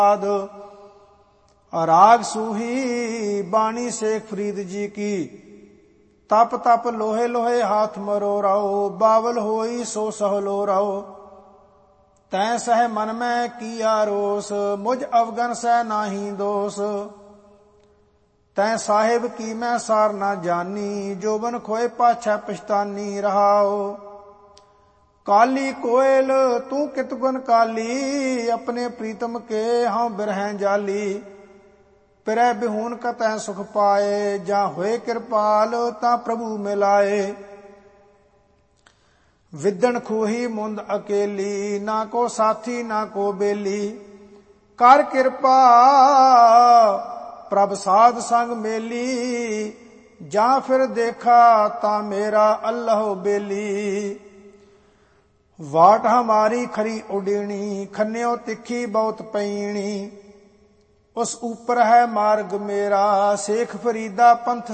राग सूही बाणी शेख फरीद जी की। तप तप लोहे लोहे हाथ मरो राओ, बावल होई सो सहलो राओ। तै सह मन में किया रोस, मुझ अवगन सह नाही दोष। तै साहिब की मैं सार ना जानी, जोबन खोए पाछै पछतानी रहाओ। काली कोयल तू कित गुन काली, अपने प्रीतम के हाँ बिरह जाली। पिरै बिहून कतै सुख पाए, जा होए कृपाल ता प्रभु मिलाए। विदन खूही मुंद अकेली, ना को साथी ना को बेली। कर कृपा प्रभ साध संग मेली, जा फिर देखा ता मेरा अल्लाह बेली। वाट हमारी खरी उडीणी, खन्यो तिखी बहुत पैणी। उस ऊपर है मार्ग मेरा, शेख फरीदा पंथ